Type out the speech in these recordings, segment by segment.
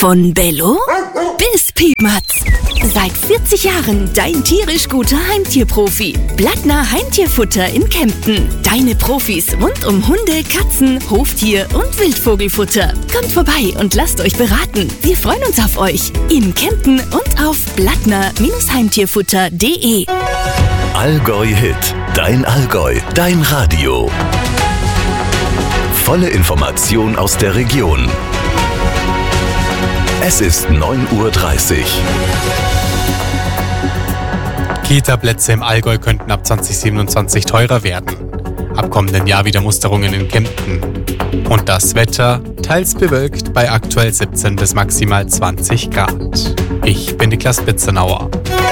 Von Bello bis Piepmatz. Seit 40 Jahren dein tierisch guter Heimtierprofi. Blattner Heimtierfutter in Kempten. Deine Profis rund um Hunde, Katzen, Hoftier und Wildvogelfutter. Kommt vorbei und lasst euch beraten. Wir freuen uns auf euch. In Kempten und auf blattner-heimtierfutter.de. Allgäu Hit. Dein Allgäu. Dein Radio. Volle Information aus der Region. Es ist 9:30 Uhr. Kita-Plätze im Allgäu könnten ab 2027 teurer werden. Ab kommenden Jahr wieder Musterungen in Kempten. Und das Wetter teils bewölkt bei aktuell 17 bis maximal 20 Grad. Ich bin Niklas Bitzenauer.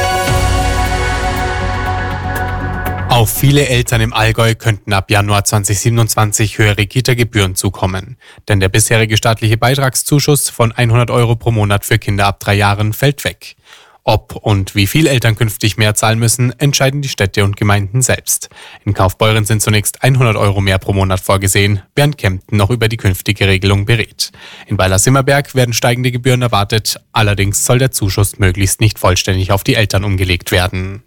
Auf viele Eltern im Allgäu könnten ab Januar 2027 höhere Kita-Gebühren zukommen. Denn der bisherige staatliche Beitragszuschuss von 100 € pro Monat für Kinder ab 3 Jahren fällt weg. Ob und wie viel Eltern künftig mehr zahlen müssen, entscheiden die Städte und Gemeinden selbst. In Kaufbeuren sind zunächst 100 € mehr pro Monat vorgesehen, während Kempten noch über die künftige Regelung berät. In Weiler-Simmerberg werden steigende Gebühren erwartet, allerdings soll der Zuschuss möglichst nicht vollständig auf die Eltern umgelegt werden.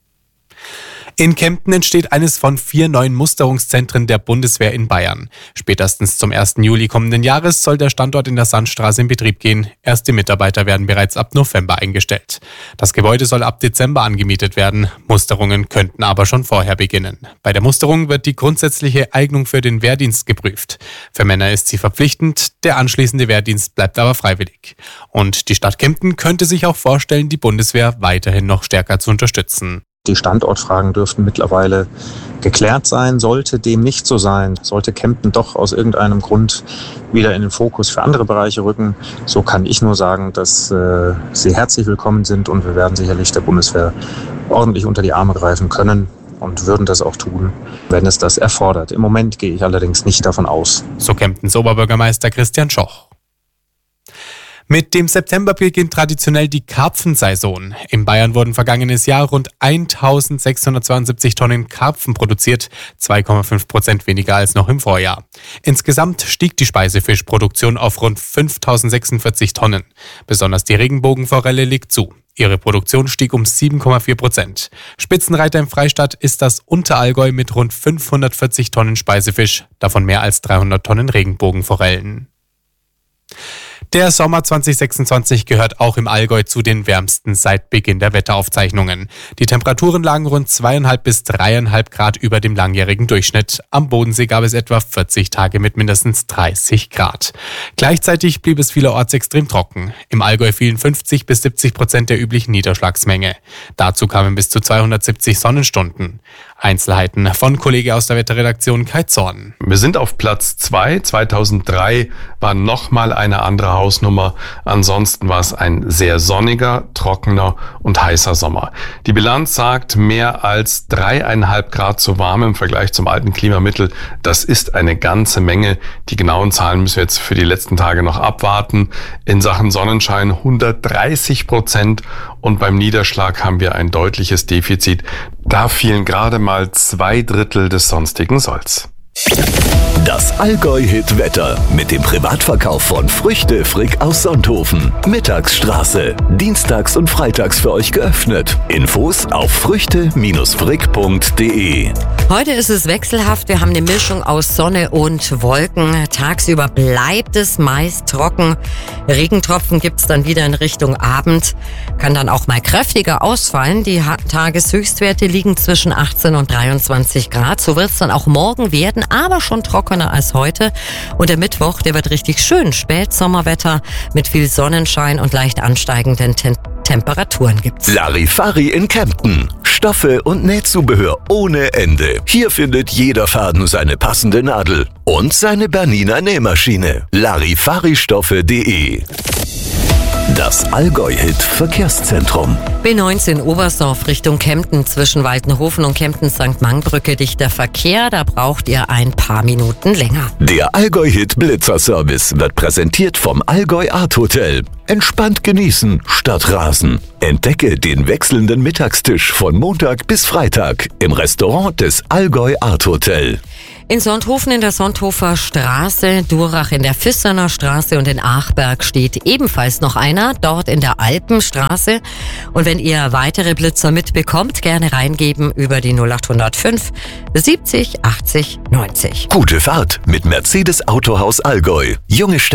In Kempten entsteht eines von 4 neuen Musterungszentren der Bundeswehr in Bayern. Spätestens zum 1. Juli kommenden Jahres soll der Standort in der Sandstraße in Betrieb gehen. Erste Mitarbeiter werden bereits ab November eingestellt. Das Gebäude soll ab Dezember angemietet werden. Musterungen könnten aber schon vorher beginnen. Bei der Musterung wird die grundsätzliche Eignung für den Wehrdienst geprüft. Für Männer ist sie verpflichtend, der anschließende Wehrdienst bleibt aber freiwillig. Und die Stadt Kempten könnte sich auch vorstellen, die Bundeswehr weiterhin noch stärker zu unterstützen. Die Standortfragen dürften mittlerweile geklärt sein. Sollte dem nicht so sein, sollte Kempten doch aus irgendeinem Grund wieder in den Fokus für andere Bereiche rücken, so kann ich nur sagen, dass Sie herzlich willkommen sind und wir werden sicherlich der Bundeswehr ordentlich unter die Arme greifen können und würden das auch tun, wenn es das erfordert. Im Moment gehe ich allerdings nicht davon aus. So Kemptens Oberbürgermeister Christian Schoch. Mit dem September beginnt traditionell die Karpfensaison. In Bayern wurden vergangenes Jahr rund 1.672 Tonnen Karpfen produziert, 2,5% weniger als noch im Vorjahr. Insgesamt stieg die Speisefischproduktion auf rund 5.046 Tonnen. Besonders die Regenbogenforelle legt zu. Ihre Produktion stieg um 7,4%. Spitzenreiter im Freistaat ist das Unterallgäu mit rund 540 Tonnen Speisefisch, davon mehr als 300 Tonnen Regenbogenforellen. Der Sommer 2026 gehört auch im Allgäu zu den wärmsten seit Beginn der Wetteraufzeichnungen. Die Temperaturen lagen rund 2,5 bis 3,5 Grad über dem langjährigen Durchschnitt. Am Bodensee gab es etwa 40 Tage mit mindestens 30 Grad. Gleichzeitig blieb es vielerorts extrem trocken. Im Allgäu fielen 50 bis 70% der üblichen Niederschlagsmenge. Dazu kamen bis zu 270 Sonnenstunden. Einzelheiten von Kollege aus der Wetterredaktion Kai Zorn. Wir sind auf Platz 2. 2003 war nochmal eine andere Hausnummer. Ansonsten war es ein sehr sonniger, trockener und heißer Sommer. Die Bilanz sagt, mehr als 3,5 Grad zu warm im Vergleich zum alten Klimamittel. Das ist eine ganze Menge. Die genauen Zahlen müssen wir jetzt für die letzten Tage noch abwarten. In Sachen Sonnenschein 130% und beim Niederschlag haben wir ein deutliches Defizit. Da fielen gerade mal 2/3 des sonstigen Solls. Das Allgäu-Hit-Wetter mit dem Privatverkauf von Früchte Frick aus Sonthofen. Mittagsstraße. Dienstags und freitags für euch geöffnet. Infos auf früchte-frick.de. Heute ist es wechselhaft. Wir haben eine Mischung aus Sonne und Wolken. Tagsüber bleibt es meist trocken. Regentropfen gibt's dann wieder in Richtung Abend. Kann dann auch mal kräftiger ausfallen. Die Tageshöchstwerte liegen zwischen 18 und 23 Grad. So wird's dann auch morgen werden, aber schon trockener als heute. Und der Mittwoch, der wird richtig schön. Spätsommerwetter mit viel Sonnenschein und leicht ansteigenden Temperaturen gibt's. Larifari in Kempten. Stoffe und Nähzubehör ohne Ende. Hier findet jeder Faden seine passende Nadel und seine Bernina Nähmaschine. Larifaristoffe.de. Das Allgäu-Hit-Verkehrszentrum. B19 Oberstdorf Richtung Kempten zwischen Waltenhofen und Kempten-St. Mangbrücke dichter Verkehr. Da braucht ihr ein paar Minuten länger. Der Allgäu-Hit-Blitzerservice wird präsentiert vom Allgäu Art Hotel. Entspannt genießen statt rasen. Entdecke den wechselnden Mittagstisch von Montag bis Freitag im Restaurant des Allgäu Art Hotel. In Sonthofen in der Sonthofer Straße, Durach in der Füsserner Straße und in Achberg steht ebenfalls noch einer, dort in der Alpenstraße. Und wenn ihr weitere Blitzer mitbekommt, gerne reingeben über die 0805 70 80 90. Gute Fahrt mit Mercedes Autohaus Allgäu. Junge